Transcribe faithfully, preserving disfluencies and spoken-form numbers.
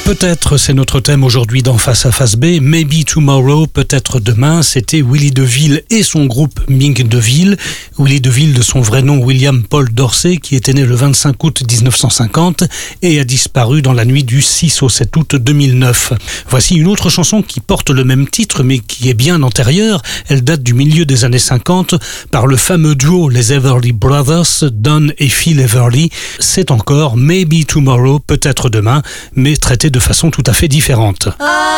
Peut-être, c'est notre thème aujourd'hui dans Face à Face B. Maybe Tomorrow, peut-être demain. C'était Willie DeVille et son groupe Ming DeVille. Willie DeVille, de son vrai nom William Paul Dorsey, qui était né le vingt-cinq août dix-neuf cent cinquante et a disparu dans la nuit du six au sept août deux mille neuf. Voici une autre chanson qui porte le même titre, mais qui est bien antérieure. Elle date du milieu des années cinquante par le fameux duo les Everly Brothers, Don et Phil Everly. C'est encore Maybe Tomorrow, peut-être demain, mais traité de façon tout à fait différente.